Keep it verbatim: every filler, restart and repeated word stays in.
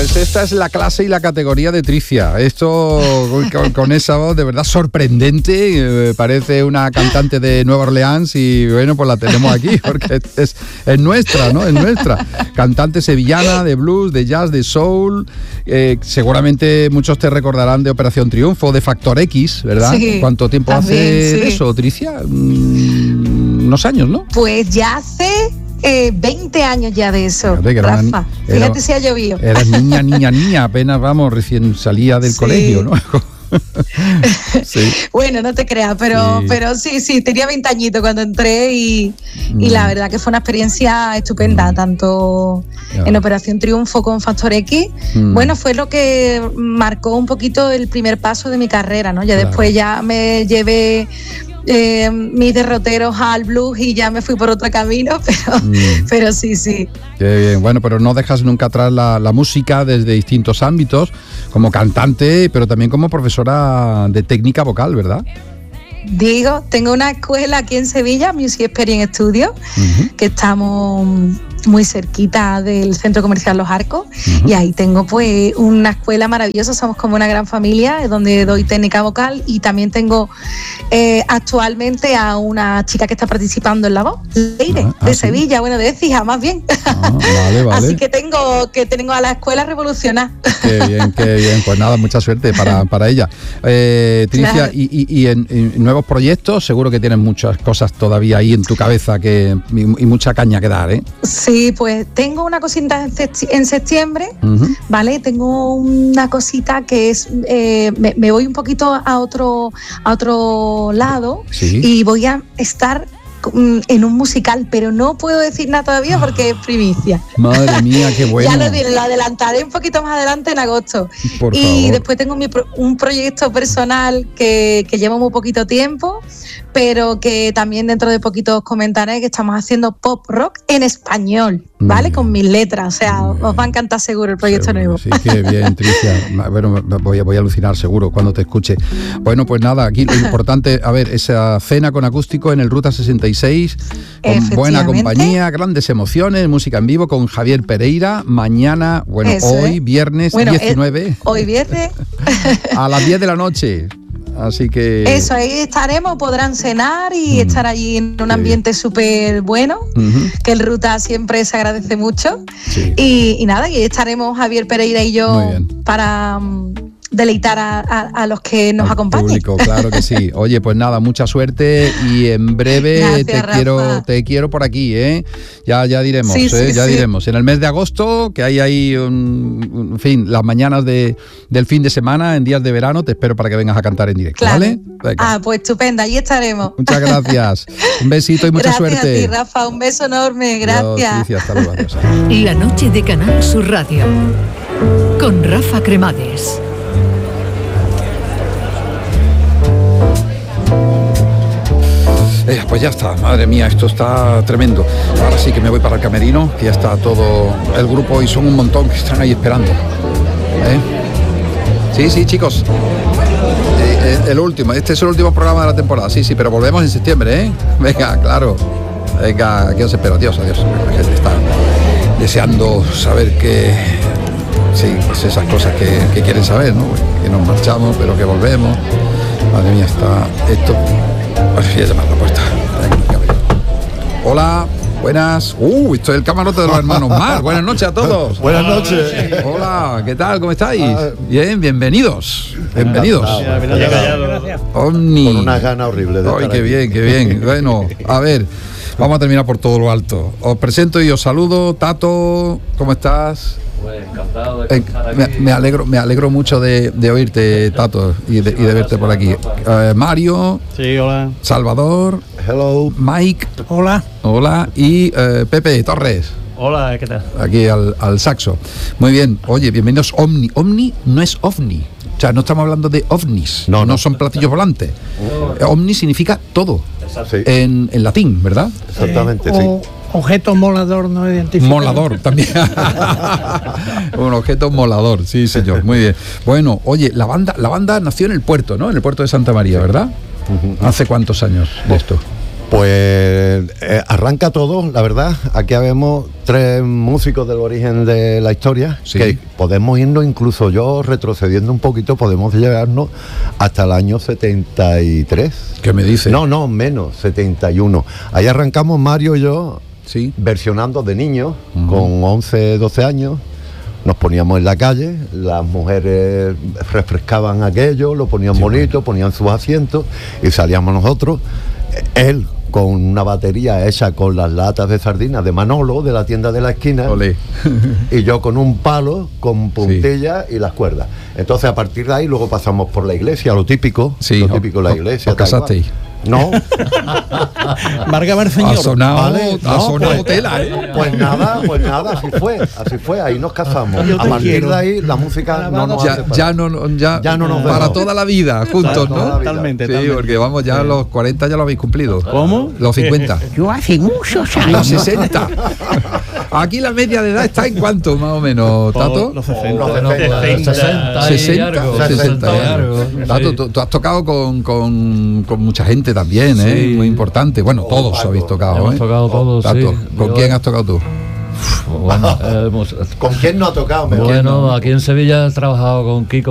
Pues esta es la clase y la categoría de Tricia. Esto con, con esa voz de verdad sorprendente, eh, parece una cantante de Nueva Orleans y bueno, pues la tenemos aquí porque es, es, es nuestra, ¿no? Es nuestra. Cantante sevillana de blues, de jazz, de soul. Eh, seguramente muchos te recordarán de Operación Triunfo, de Factor X, ¿verdad? Sí, ¿Cuánto tiempo también, hace sí. eso, Tricia? Mm, unos años, ¿no? Pues ya hace eh, veinte años ya de eso, Fíjate que era una Rafa. ni- Fíjate era- si ha llovido. Eras niña, niña, niña, apenas vamos, recién salía del Sí. colegio, ¿no? Sí. Bueno, no te creas, pero Sí. sí, pero sí, sí, tenía veinte añitos cuando entré y, y Mm. la verdad que fue una experiencia estupenda, tanto Ya. en Operación Triunfo con Factor X. Mm. Bueno, fue lo que marcó un poquito el primer paso de mi carrera, ¿no? Ya Claro. después ya me llevé eh, mis derroteros al blues y ya me fui por otro camino, pero, Mm. pero sí, sí. Qué bien. Bueno, pero no dejas nunca atrás la, la música desde distintos ámbitos, como cantante, pero también como profesora de técnica vocal, ¿verdad? Digo, tengo una escuela aquí en Sevilla, Music Experience Studio, Uh-huh. que estamos muy cerquita del Centro Comercial Los Arcos, Ujú. y ahí tengo pues una escuela maravillosa, somos como una gran familia, donde doy técnica vocal, y también tengo eh, actualmente a una chica que está participando en La Voz, Leire, Ah, ah, de sí. Sevilla, bueno, de Écija, más bien. Ah, vale, vale. Así que tengo, que tengo a la escuela revolucionada. Qué bien, qué bien. Pues nada, mucha suerte para, para ella. Eh, Tricia, Claro. y, y- y en, en nuevos proyectos, seguro que tienes muchas cosas todavía ahí en tu cabeza que, y, y mucha caña que dar, ¿eh? Sí, pues tengo una cosita en septi- en septiembre. Ujú. Vale, tengo una cosita que es, eh, me, me voy un poquito a otro, a otro lado Sí. y voy a estar mm, en un musical, pero no puedo decir nada todavía porque es primicia. Madre mía, qué bueno. Ya lo, diré, lo adelantaré un poquito más adelante en agosto. Por y favor. después tengo mi pro- un proyecto personal que, que llevo muy poquito tiempo, pero que también dentro de poquito os comentaré, que estamos haciendo pop rock en español, ¿vale? Muy Con bien. mis letras. O sea, Muy os bien. va a encantar seguro el proyecto Seguro, nuevo. Sí, qué bien, Tricia. Ma- Bueno, voy a, voy a alucinar seguro cuando te escuche. Bueno, pues nada, aquí lo importante, a ver, esa cena con acústico en el Ruta sesenta y seis, con buena Efectivamente. compañía, grandes emociones, música en vivo con Javier Pereira, mañana, bueno, Eso hoy, es. viernes Bueno, diecinueve, Hoy viernes. a las diez de la noche. Así que... Eso, ahí estaremos, podrán cenar y Mm, estar allí en un qué ambiente súper bueno, Ujú, que el Ruta siempre se agradece mucho. sí. Y, y nada, y estaremos Javier Pereira y Muy yo bien. para mm, deleitar a, a- a los que nos Al acompañen. público, claro que sí. Oye, pues nada, mucha suerte y en breve Gracias, te Rafa. quiero te quiero por aquí, ¿eh? Ya ya diremos, Sí, ¿eh? sí, ya sí. diremos. En el mes de agosto, que hay ahí, un, un- en fin, las mañanas de, del fin de semana, en días de verano, te espero para que vengas a cantar en directo, Claro. ¿vale? Venga. Ah, pues estupenda, allí estaremos. Muchas gracias. Un besito y mucha Gracias suerte. a ti, Rafa, un beso enorme, Adiós, gracias. Tricia, hasta luego, adiós. La noche de Canal Sur Radio con Rafa Cremades. Eh, pues ya está, madre mía, esto está tremendo. Ahora sí que me voy para el camerino, que ya está todo el grupo y son un montón que están ahí esperando. ¿Eh? Sí, sí, chicos. Eh, eh, el último, este es el último programa de la temporada, sí, sí, pero volvemos en septiembre, ¿eh? Venga, claro. Venga, aquí os espero. Adiós, adiós. La gente está deseando saber que... Sí, pues esas cosas que, que quieren saber, ¿no? Que nos marchamos, pero que volvemos. Madre mía, está esto... Bueno, voy a llamar a la puerta. Venga, venga. Hola, buenas. Uh, esto es el camarote de los hermanos Mar. Buenas noches a todos. Buenas noches. Hola, ¿qué tal? ¿Cómo estáis? Ah, Bien, bienvenidos. Bienvenidos. Gracias. Omni. Con unas ganas horribles de Ay, estar qué aquí. bien, qué bien. Bueno, a ver, vamos a terminar por todo lo alto. Os presento y os saludo. Tato, ¿cómo estás? Pues encantado de Eh, estar aquí. me, me alegro, me alegro mucho de, de oírte, Tato, y de, y de verte por aquí. Eh, Mario, Sí, hola. Salvador, Hello. Mike, Hola. hola, y eh, Pepe Torres, Hola, ¿qué tal? aquí al, al saxo. Muy bien, oye, bienvenidos Omni. Omni no es ovni. O sea, no estamos hablando de ovnis, No, no, no. son platillos volantes. Eh, Omni significa todo, Sí, en, en latín, ¿verdad? exactamente, Eh, sí. o- objeto molador no identificado. Molador también. Un objeto molador, sí, señor. Muy bien. Bueno, oye, la banda, la banda nació en el puerto, ¿no? En el puerto de Santa María, ¿verdad? ¿Hace cuántos años de esto? Pues eh, arranca todo, la verdad. Aquí habemos tres músicos del origen de la historia, sí. que podemos irnos, incluso yo retrocediendo un poquito, podemos llevarnos hasta el año setenta y tres. ¿Qué me dice? No, no, menos, setenta y uno. Ahí arrancamos Mario y yo, sí, versionando de niños, uh-huh. con once, doce años. Nos poníamos en la calle, las mujeres refrescaban aquello, lo ponían sí, bonito, bueno. ponían sus asientos y salíamos nosotros. Él con una batería hecha con las latas de sardinas de Manolo, de la tienda de la esquina. Olé. Y yo con un palo, con puntillas sí. y las cuerdas. Entonces a partir de ahí luego pasamos por la iglesia, lo típico, sí, lo típico de la iglesia. ¿Os casasteis? No. Marga Barceñor. Ha sonado, vale, ha no, sonado pues, tela, ¿eh? Pues nada, pues nada, así fue, así fue, ahí nos casamos. A partir quiero. de ahí la música no nos ya, hace ya no ya, ya no nos para vemos. toda la vida juntos, ¿no? Totalmente, Sí, totalmente. porque vamos, ya los cuarenta ya lo habéis cumplido. ¿Cómo? Los cincuenta. Yo hace muchos años. Los sesenta. Aquí la media de edad está en cuánto, más o menos, Tato. Los sesenta. Bueno, pues, sesenta sesenta, sesenta y algo. Tato, tú, tú has tocado con, con, con mucha gente también, ¿eh? Sí. Muy importante. Bueno, todos habéis tocado, Hemos ¿eh? tocado todos, Tato, sí. ¿con Yo- quién has tocado tú? Bueno, eh, hemos- ¿Con quién no ha tocado? mejor? bueno, aquí en Sevilla he trabajado con Kiko